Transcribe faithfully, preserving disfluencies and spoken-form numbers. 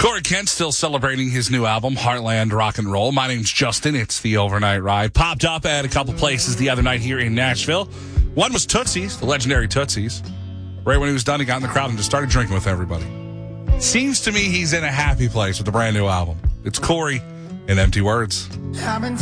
Corey Kent still celebrating his new album, Heartland Rock and Roll. My name's Justin. It's the Overnight Ride. Popped up at a couple places the other night here in Nashville. One was Tootsie's, the legendary Tootsie's. Right when he was done, he got in the crowd and just started drinking with everybody. Seems to me he's in a happy place with the brand new album. It's Corey in Empty Words. I've been